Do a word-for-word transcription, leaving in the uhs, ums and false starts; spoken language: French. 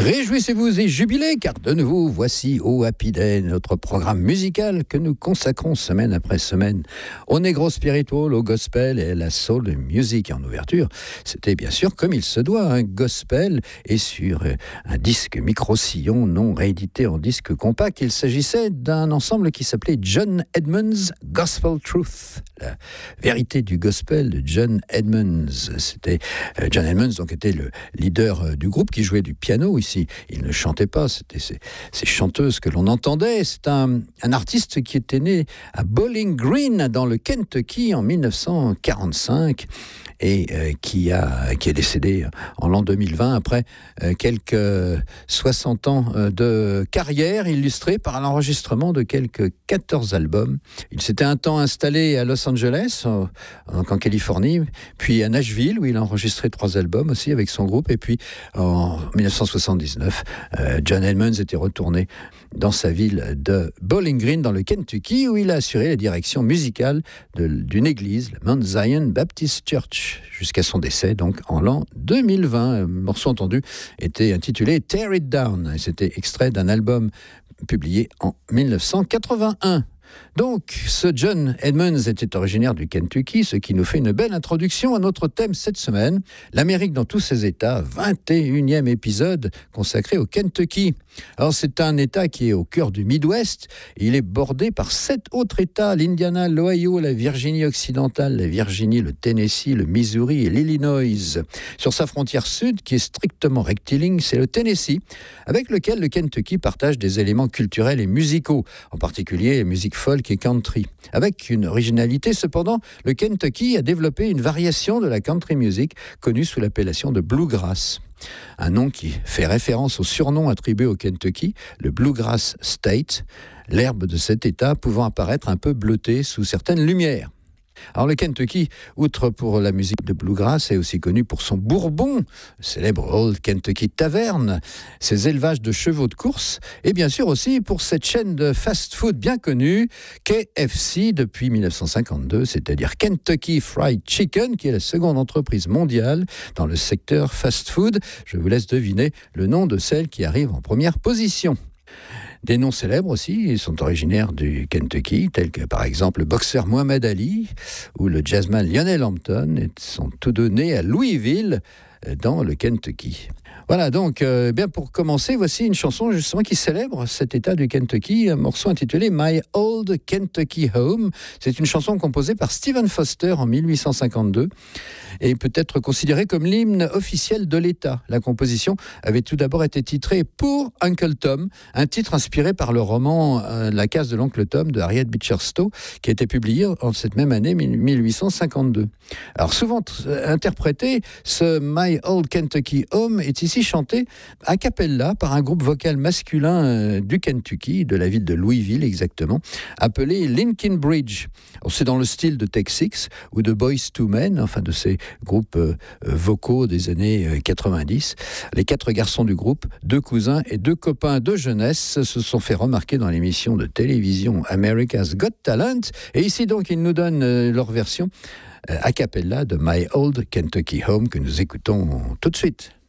Réjouissez-vous et jubilez, car de nouveau, voici au Happy Day, notre programme musical que nous consacrons semaine après semaine au negro spiritual, au gospel et à la soul music. En ouverture, c'était bien sûr comme il se doit, un gospel et sur un disque micro-sillon non réédité en disque compact. Il s'agissait d'un ensemble qui s'appelait John Edmunds Gospel Truth, la vérité du gospel de John Edmunds. C'était euh, John Edmunds, donc était le leader euh, du groupe qui jouait du piano ici. Il ne chantait pas, c'était ces, ces chanteuses que l'on entendait. C'est un, un artiste qui était né à Bowling Green, dans le Kentucky, en dix-neuf cent quarante-cinq, et euh, qui, a, qui est décédé en l'an deux mille vingt, après euh, quelques soixante ans euh, de carrière, illustrée par l'enregistrement de quelques quatorze albums. Il s'était un temps installé à Los Angeles, en, en Californie, puis à Nashville, où il a enregistré trois albums aussi avec son groupe, et puis en dix-neuf cent soixante-dix-neuf, euh, John Edmunds était retourné dans sa ville de Bowling Green, dans le Kentucky, où il a assuré la direction musicale de, d'une église, la Mount Zion Baptist Church, jusqu'à son décès, donc en l'an deux mille vingt. Le morceau entendu était intitulé Tear It Down, et c'était extrait d'un album publié en dix-neuf cent quatre-vingt-un. Donc, ce John Edmunds était originaire du Kentucky, ce qui nous fait une belle introduction à notre thème cette semaine, l'Amérique dans tous ses États, vingt et unième épisode consacré au Kentucky. Alors, c'est un État qui est au cœur du Midwest. Il est bordé par sept autres États, l'Indiana, l'Ohio, la Virginie occidentale, la Virginie, le Tennessee, le Missouri et l'Illinois. Sur sa frontière sud, qui est strictement rectiligne, c'est le Tennessee, avec lequel le Kentucky partage des éléments culturels et musicaux, en particulier la musique folk et country. Avec une originalité, cependant, le Kentucky a développé une variation de la country music connue sous l'appellation de bluegrass. Un nom qui fait référence au surnom attribué au Kentucky, le Bluegrass State, l'herbe de cet État pouvant apparaître un peu bleutée sous certaines lumières. Alors le Kentucky, outre pour la musique de bluegrass, est aussi connu pour son bourbon, le célèbre Old Kentucky Tavern, ses élevages de chevaux de course, et bien sûr aussi pour cette chaîne de fast-food bien connue, K F C depuis dix-neuf cent cinquante-deux, c'est-à-dire Kentucky Fried Chicken, qui est la seconde entreprise mondiale dans le secteur fast-food. Je vous laisse deviner le nom de celle qui arrive en première position. Des noms célèbres aussi, ils sont originaires du Kentucky, tels que par exemple le boxeur Muhammad Ali ou le jazzman Lionel Hampton, et sont tous deux nés à Louisville, dans le Kentucky. Voilà, donc, euh, bien pour commencer, voici une chanson justement qui célèbre cet état du Kentucky, un morceau intitulé My Old Kentucky Home. C'est une chanson composée par Stephen Foster en dix-huit cent cinquante-deux et peut être considérée comme l'hymne officiel de l'État. La composition avait tout d'abord été titrée pour Uncle Tom, un titre inspiré par le roman euh, La case de l'oncle Tom de Harriet Beecher Stowe, qui a été publié en cette même année dix-huit cent cinquante-deux. Alors souvent t- interprété, ce My Old Kentucky Home est ici chanté a cappella par un groupe vocal masculin euh, du Kentucky, de la ville de Louisville exactement, appelé Lincoln Bridge. Alors, c'est dans le style de Take Six ou de Boyz two Men, enfin de ces groupes euh, vocaux des années euh, quatre-vingt-dix. Les quatre garçons du groupe, deux cousins et deux copains de jeunesse, se sont fait remarquer dans l'émission de télévision America's Got Talent. Et ici donc, ils nous donnent euh, leur version euh, a cappella de My Old Kentucky Home que nous écoutons tout de suite.